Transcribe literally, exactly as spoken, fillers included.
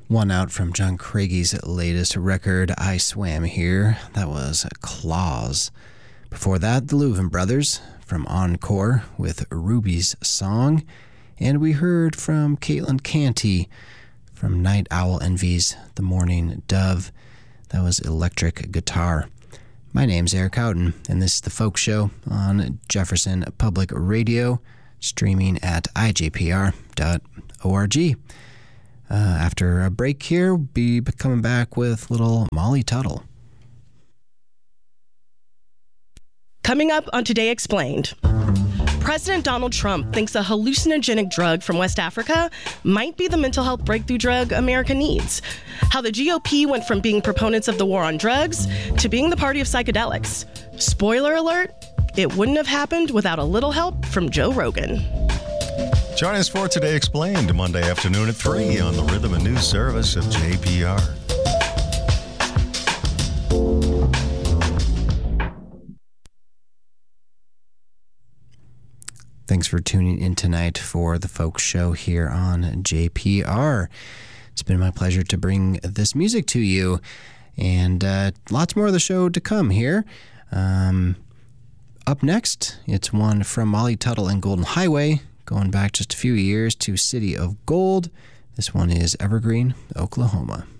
One out from John Craigie latest record, I Swam Here. That was Claws. Before that, the Louvin Brothers from Encore with Ruby's Song. And we heard from Caitlin Canty from Night Owl Envy's The Morning Dove. That was Electric Guitar. My name's Eric Houghton, and this is The Folk Show on Jefferson Public Radio, streaming at I J P R dot org. Uh, after a break here, we'll be coming back with little Molly Tuttle. Coming up on Today Explained, President Donald Trump thinks a hallucinogenic drug from West Africa might be the mental health breakthrough drug America needs. How the G O P went from being proponents of the war on drugs to being the party of psychedelics. Spoiler alert, it wouldn't have happened without a little help from Joe Rogan. Join us for Today Explained, Monday afternoon at three on the Rhythm and News Service of J P R. Thanks for tuning in tonight for the Folk Show here on J P R. It's been my pleasure to bring this music to you, and uh, lots more of the show to come here. Um, up next, it's one from Molly Tuttle and Golden Highway, going back just a few years to City of Gold. This one is Evergreen, Oklahoma.